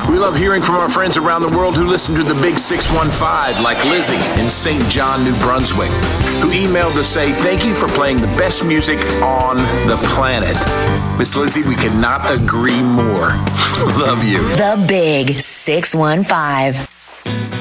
We love hearing from our friends around the world who listen to the Big 615, like Lizzie in St. John, New Brunswick, who emailed to say, thank you for playing the best music on the planet. Miss Lizzie, we could not agree more. Love you. The Big 615.